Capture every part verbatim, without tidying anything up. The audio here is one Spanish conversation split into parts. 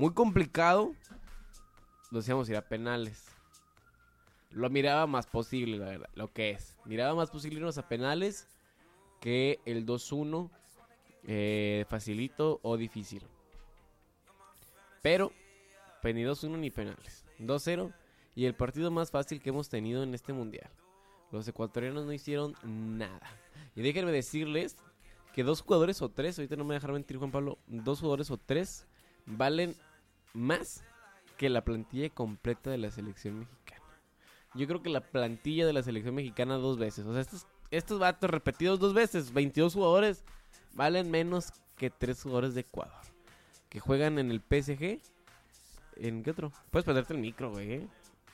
muy complicado, nos íbamos a ir a penales. Lo miraba más posible, la verdad, lo que es. Miraba más posible irnos a penales que el dos uno, eh, facilito o difícil. Pero, pues ni dos uno ni penales. dos cero y el partido más fácil que hemos tenido en este mundial. Los ecuatorianos no hicieron nada. Y déjenme decirles que dos jugadores o tres, ahorita no me dejará mentir Juan Pablo, dos jugadores o tres valen más que la plantilla completa de la selección mexicana. Yo creo que la plantilla de la selección mexicana dos veces. O sea, estos, estos vatos repetidos dos veces, veintidós jugadores, valen menos que tres jugadores de Ecuador. Que juegan en el P S G. ¿En qué otro? Puedes perderte el micro, güey. ¿eh?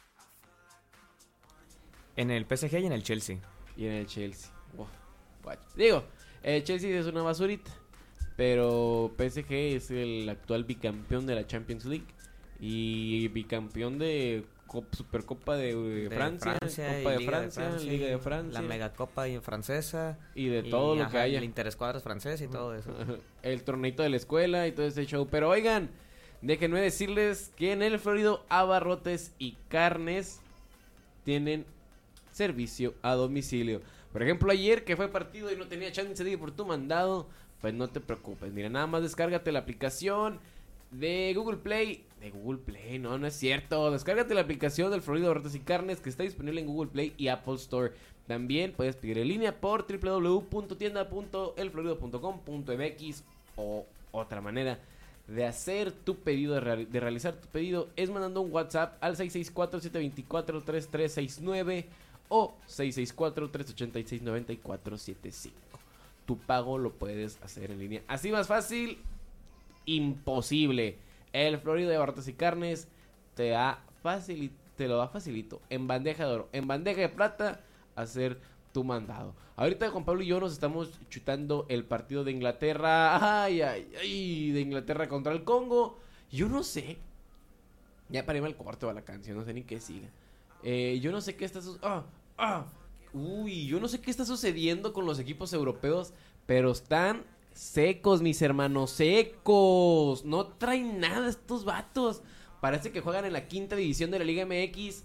En el P S G y en el Chelsea. Y en el Chelsea. Wow. Digo, el Chelsea es una basurita. Pero P S G es el actual bicampeón de la Champions League. Y bicampeón de Cop- Supercopa de, de Francia, Francia Copa de Liga Francia, de Francia, Liga de Francia. La Megacopa francesa. Y de todo lo ajá, que haya. El Interescuadras francés y todo eso. El torneito de la escuela y todo ese show. Pero oigan, déjenme decirles que en el Florido Abarrotes y Carnes tienen servicio a domicilio. Por ejemplo, ayer que fue partido y no tenía chance de ir por tu mandado, pues no te preocupes. Mira, nada más descárgate la aplicación de Google Play. De Google Play, no, no es cierto. Descárgate la aplicación del Florido Abarrotes y Carnes que está disponible en Google Play y Apple Store. También puedes pedir en línea por doble u doble u doble u punto tienda punto el florido punto com punto m x o otra manera de hacer tu pedido, de, real, de realizar tu pedido es mandando un WhatsApp al seis seis cuatro, siete dos cuatro, tres tres seis nueve o seis seis cuatro, tres ocho seis, nueve cuatro siete cinco. Tu pago lo puedes hacer en línea. Así más fácil, imposible. El Florido de Abarrotes y Carnes te, da facil, te lo da facilito. En bandeja de oro, en bandeja de plata, hacer tu mandado. Ahorita Juan Pablo y yo nos estamos chutando el partido de Inglaterra. Ay, ay, ay, de Inglaterra contra el Congo. Yo no sé. Ya para irme al corto a la canción, no sé ni qué siga. Eh, yo no sé qué está sucediendo. Ah, ah. Uy, yo no sé qué está sucediendo con los equipos europeos, pero están secos, mis hermanos, secos. No traen nada estos vatos. Parece que juegan en la quinta división de la Liga M X.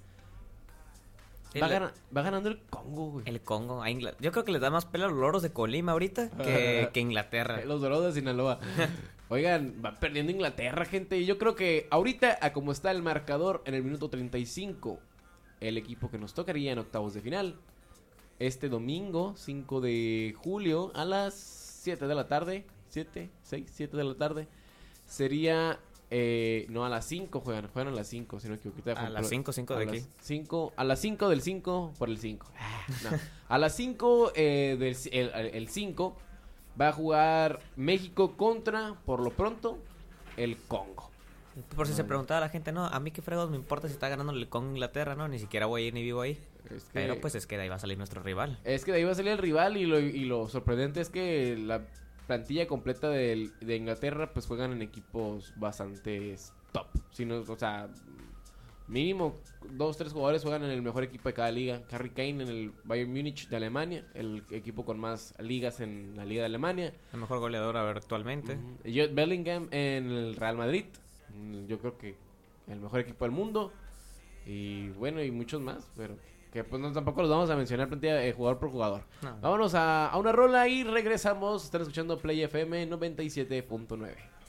Va, gana, va ganando el Congo, güey. El Congo. A Ingl- Yo creo que les da más pelo a los loros de Colima ahorita que, que Inglaterra. Los dorados de Sinaloa. Oigan, va perdiendo Inglaterra, gente. Y yo creo que ahorita, a como está el marcador en el minuto treinta y cinco, el equipo que nos tocaría en octavos de final, este domingo, cinco de julio, a las siete de la tarde, siete, seis, siete de la tarde, sería... Eh, no, a las cinco juegan, juegan a las cinco, si no me equivoco. A las cinco, cinco de aquí. cinco, a las cinco del cinco por el cinco. No. A las cinco eh, del el cinco va a jugar México contra, por lo pronto, el Congo. Por si se preguntaba la gente, no, a mí qué fregos me importa si está ganando el Congo Inglaterra, no, ni siquiera voy a ir ni vivo ahí. Es que, pero pues es que de ahí va a salir nuestro rival. Es que de ahí va a salir el rival y lo, y lo sorprendente es que la plantilla completa de, de Inglaterra pues juegan en equipos bastante top. Sino, o sea, mínimo dos, tres jugadores juegan en el mejor equipo de cada liga. Harry Kane en el Bayern Múnich de Alemania, el equipo con más ligas en la liga de Alemania. El mejor goleador actualmente. Uh-huh. Jude Bellingham en el Real Madrid. Yo creo que el mejor equipo del mundo. Y bueno, y muchos más, pero... que pues no, tampoco los vamos a mencionar plantilla, eh, jugador por jugador. No. Vámonos a, a una rola y regresamos. Están escuchando Play F M noventa y siete punto nueve.